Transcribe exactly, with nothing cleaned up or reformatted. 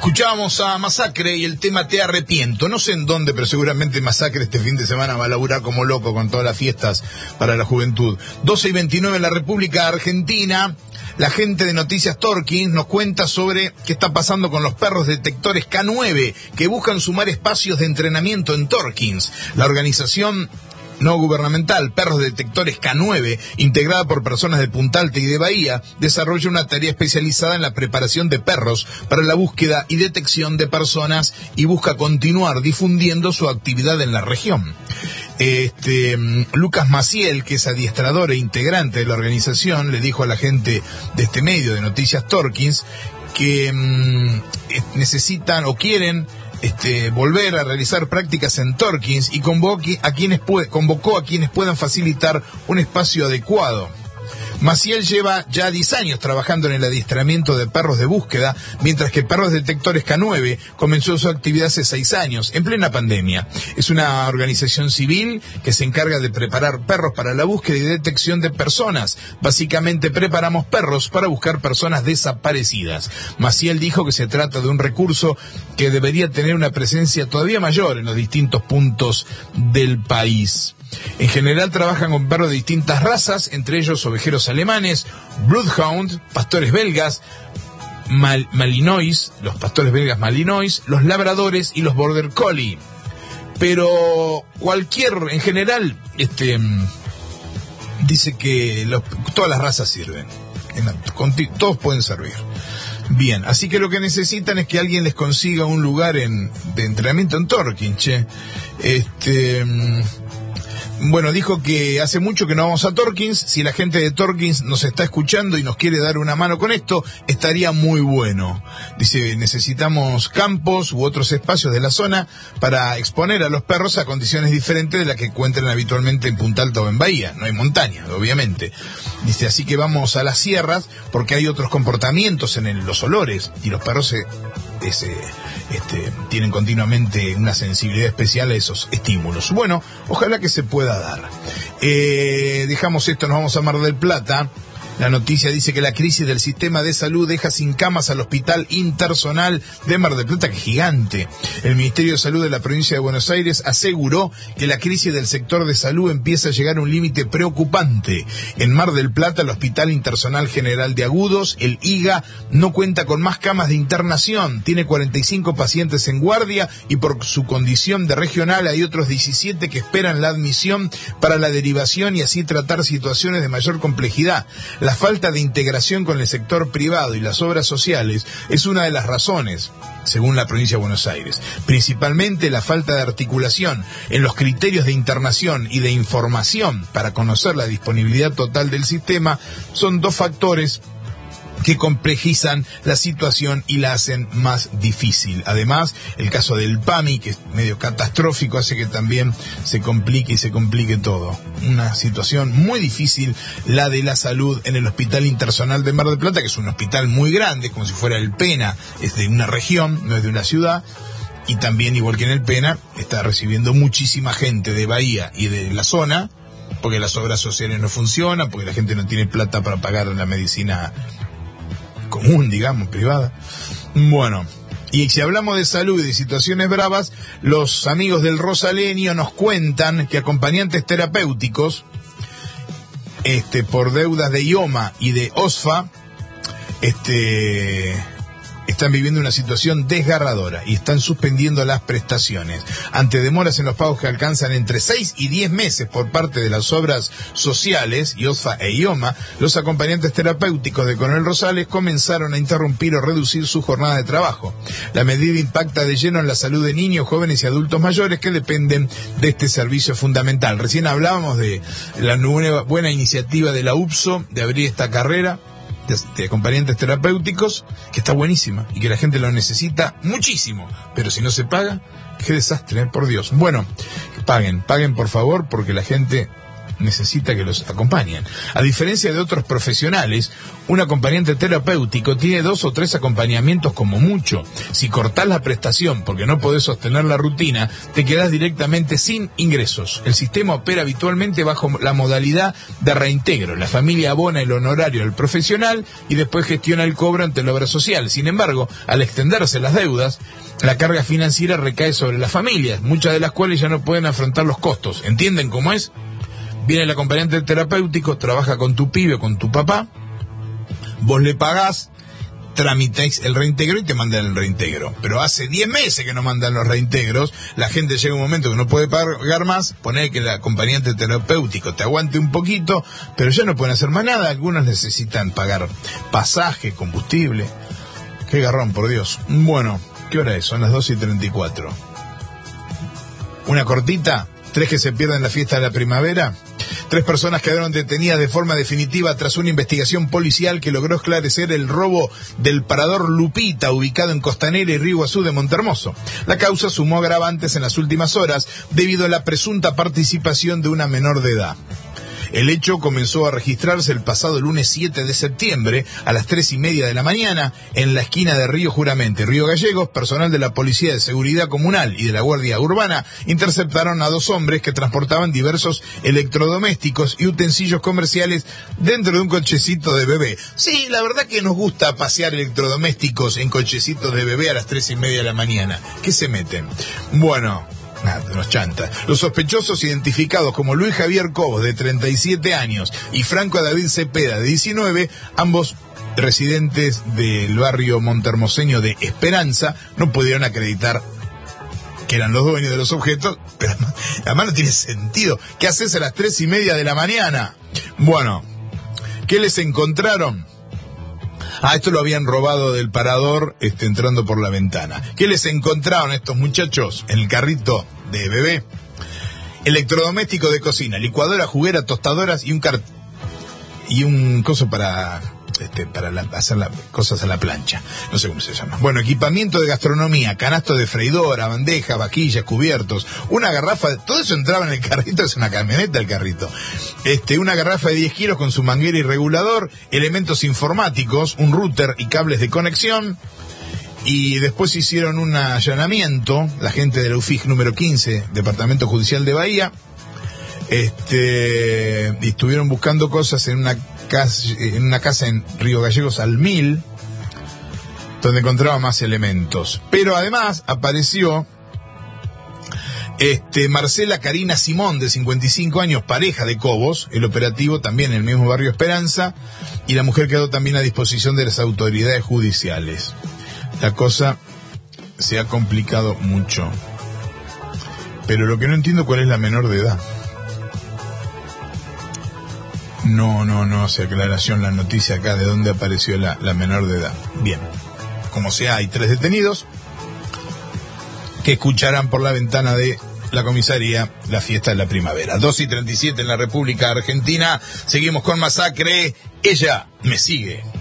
Escuchábamos a Masacre y el tema Te Arrepiento. No sé en dónde, pero seguramente Masacre este fin de semana va a laburar como loco con todas las fiestas para la juventud. doce y veintinueve en la República Argentina. La gente de Noticias Torkins nos cuenta sobre qué está pasando con los perros detectores K nueve que buscan sumar espacios de entrenamiento en Torkins. La organización no gubernamental Perros Detectores K nueve, integrada por personas de Punta Alta y de Bahía, desarrolla una tarea especializada en la preparación de perros para la búsqueda y detección de personas y busca continuar difundiendo su actividad en la región. Este, Lucas Maciel, que es adiestrador e integrante de la organización, le dijo a la gente de este medio de Noticias Torkins que mmm, necesitan o quieren Este, volver a realizar prácticas en Torkins y convocó a quienes puede, convocó a quienes puedan facilitar un espacio adecuado. Maciel lleva ya diez años trabajando en el adiestramiento de perros de búsqueda, mientras que Perros Detectores K nueve comenzó su actividad hace seis años, en plena pandemia. Es una organización civil que se encarga de preparar perros para la búsqueda y detección de personas. Básicamente preparamos perros para buscar personas desaparecidas. Maciel dijo que se trata de un recurso que debería tener una presencia todavía mayor en los distintos puntos del país. En general trabajan con perros de distintas razas, entre ellos ovejeros alemanes, bloodhound, pastores belgas, mal, malinois, los pastores belgas malinois, los labradores y los border collie. Pero cualquier, en general, este, dice que los, todas las razas sirven, todos pueden servir. Bien, así que lo que necesitan es que alguien les consiga un lugar en, de entrenamiento en Torkins, che. Este... Bueno, dijo que hace mucho que no vamos a Torkins. Si la gente de Torkins nos está escuchando y nos quiere dar una mano con esto, estaría muy bueno. Dice, necesitamos campos u otros espacios de la zona para exponer a los perros a condiciones diferentes de las que encuentran habitualmente en Punta Alta o en Bahía. No hay montaña, obviamente. Dice, así que vamos a las sierras porque hay otros comportamientos en el, los olores y los perros se... Ese, este, tienen continuamente una sensibilidad especial a esos estímulos. Bueno, ojalá que se pueda dar. Eh, dejamos esto, nos vamos a Mar del Plata. La noticia dice que la crisis del sistema de salud deja sin camas al Hospital Interzonal de Mar del Plata, que es gigante. El Ministerio de Salud de la provincia de Buenos Aires aseguró que la crisis del sector de salud empieza a llegar a un límite preocupante. En Mar del Plata, el Hospital Interzonal General de Agudos, el I G A, no cuenta con más camas de internación. Tiene cuarenta y cinco pacientes en guardia y por su condición de regional hay otros diecisiete que esperan la admisión para la derivación y así tratar situaciones de mayor complejidad. La falta de integración con el sector privado y las obras sociales es una de las razones, según la provincia de Buenos Aires. Principalmente la falta de articulación en los criterios de internación y de información para conocer la disponibilidad total del sistema son dos factores que complejizan la situación y la hacen más difícil. Además, el caso del PAMI, que es medio catastrófico, hace que también se complique y se complique todo. Una situación muy difícil, la de la salud en el Hospital Interzonal de Mar del Plata, que es un hospital muy grande, como si fuera el Pena, es de una región, no es de una ciudad, y también, igual que en el Pena, está recibiendo muchísima gente de Bahía y de la zona, porque las obras sociales no funcionan, porque la gente no tiene plata para pagar la medicina común, digamos, privada. Bueno, y si hablamos de salud y de situaciones bravas, los amigos del Rosaleño nos cuentan que acompañantes terapéuticos, este, por deudas de IOMA y de OSFA, este... están viviendo una situación desgarradora y están suspendiendo las prestaciones. Ante demoras en los pagos que alcanzan entre seis y diez meses por parte de las obras sociales, IOSFA e IOMA, los acompañantes terapéuticos de Coronel Rosales comenzaron a interrumpir o reducir su jornada de trabajo. La medida impacta de lleno en la salud de niños, jóvenes y adultos mayores que dependen de este servicio fundamental. Recién hablábamos de la nueva, buena iniciativa de la U P S O de abrir esta carrera De, de acompañantes terapéuticos, que está buenísima y que la gente lo necesita muchísimo, pero si no se paga, qué desastre, ¿eh? Por Dios. Bueno, paguen, paguen por favor, porque la gente necesita que los acompañen. A diferencia de otros profesionales, un acompañante terapéutico tiene dos o tres acompañamientos como mucho. Si cortás la prestación porque no podés sostener la rutina, te quedás directamente sin ingresos. El sistema opera habitualmente bajo la modalidad de reintegro. La familia abona el honorario al profesional y después gestiona el cobro ante la obra social. Sin embargo, al extenderse las deudas, la carga financiera recae sobre las familias, muchas de las cuales ya no pueden afrontar los costos. ¿Entienden cómo es? Viene el acompañante terapéutico, trabaja con tu pibe o con tu papá, vos le pagás, tramitáis el reintegro y te mandan el reintegro. Pero hace diez meses que no mandan los reintegros, la gente llega a un momento que no puede pagar más, poner que el acompañante terapéutico te aguante un poquito, pero ya no pueden hacer más nada. Algunos necesitan pagar pasaje, combustible. Qué garrón, por Dios. Bueno, ¿qué hora es? Son las dos y treinta y cuatro. Una cortita. Tres que se pierden la fiesta de la primavera. Tres personas quedaron detenidas de forma definitiva tras una investigación policial que logró esclarecer el robo del parador Lupita, ubicado en Costanera y Río Iguazú de Montermoso. La causa sumó agravantes en las últimas horas debido a la presunta participación de una menor de edad. El hecho comenzó a registrarse el pasado lunes siete de septiembre a las tres y media de la mañana en la esquina de Río Juramento y Río Gallegos. Personal de la Policía de Seguridad Comunal y de la Guardia Urbana interceptaron a dos hombres que transportaban diversos electrodomésticos y utensilios comerciales dentro de un cochecito de bebé. Sí, la verdad que nos gusta pasear electrodomésticos en cochecitos de bebé a las tres y media de la mañana. ¿Qué se meten? Bueno... Nada, nos chanta. Los sospechosos identificados como Luis Javier Cobos, de treinta y siete años, y Franco David Cepeda, de diecinueve, ambos residentes del barrio montermoseño de Esperanza, no pudieron acreditar que eran los dueños de los objetos, pero además, además no tiene sentido. ¿Qué haces a las tres y media de la mañana? Bueno, ¿qué les encontraron? Ah, esto lo habían robado del parador, este, entrando por la ventana. ¿Qué les encontraron estos muchachos en el carrito de bebé? Electrodoméstico de cocina, licuadora, juguera, tostadoras y un car... y un coso para... Este, para la, hacer las cosas a la plancha, no sé cómo se llama. Bueno, equipamiento de gastronomía, canasto de freidora, bandeja, vaquillas, cubiertos, una garrafa, todo eso entraba en el carrito, es una camioneta el carrito. Este, una garrafa de diez kilos con su manguera y regulador, elementos informáticos, un router y cables de conexión. Y después hicieron un allanamiento, la gente de la U F I G número quince, Departamento Judicial de Bahía. Este, y estuvieron buscando cosas en una casa, en una casa en Río Gallegos al Mil, donde encontraba más elementos. Pero además apareció este, Marcela Karina Simón, de cincuenta y cinco años, pareja de Cobos, el operativo también en el mismo barrio Esperanza, y la mujer quedó también a disposición de las autoridades judiciales. La cosa se ha complicado mucho. Pero lo que no entiendo, ¿cuál es la menor de edad? No, no, no hace aclaración la noticia acá de dónde apareció la, la menor de edad. Bien, como sea, hay tres detenidos que escucharán por la ventana de la comisaría la fiesta de la primavera. dos y treinta y siete en la República Argentina. Seguimos con Masacre. Ella me sigue.